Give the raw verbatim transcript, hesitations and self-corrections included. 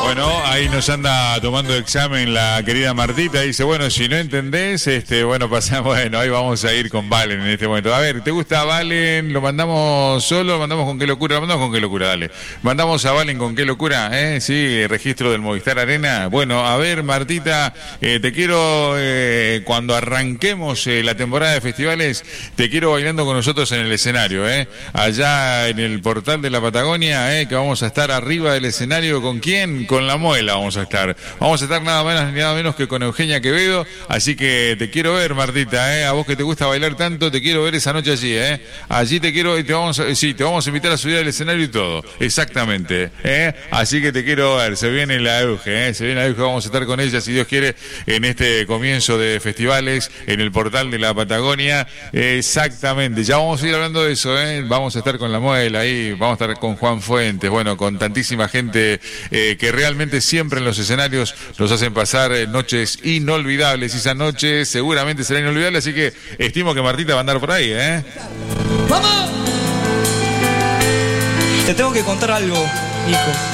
Bueno, ahí nos anda tomando examen la querida Martita. Dice, bueno, si no entendés, este, bueno, pasamos, bueno, ahí vamos a ir con Valen en este momento. A ver, ¿te gusta Valen? ¿Lo mandamos solo? ¿Lo mandamos con qué locura? Lo mandamos con qué locura, dale. Mandamos a Valen con qué locura, ¿eh? Sí, registro del Movistar Arena. Bueno, a ver, Martita, eh, te quiero, eh, cuando arranquemos eh, la temporada de festivales, te quiero bailando con nosotros en el escenario, ¿eh? Allá en el portal de la Patagonia, ¿eh? Que vamos a estar arriba del escenario, ¿con quién? Con la Muela vamos a estar. Vamos a estar nada menos ni nada menos que con Eugenia Quevedo. Así que te quiero ver, Martita, ¿eh? A vos que te gusta bailar tanto, te quiero ver esa noche allí, ¿eh? Allí te quiero, y te vamos a, sí, te vamos a invitar a subir al escenario y todo. Exactamente, ¿eh? Así que te quiero ver. Se viene la Euge, ¿eh? Se viene la Euge, vamos a estar con ella, si Dios quiere, en este comienzo de festivales en el portal de la Patagonia. Exactamente. Ya vamos a ir hablando de eso, ¿eh? Vamos a estar con la Muela ahí, vamos a estar con Juan Fuentes, bueno, con tantísima gente eh, que realmente siempre en los escenarios nos hacen pasar eh, noches inolvidables, y esa noche seguramente será inolvidable, así que estimo que Martita va a andar por ahí, ¿eh? ¡Vamos! Te tengo que contar algo, hijo.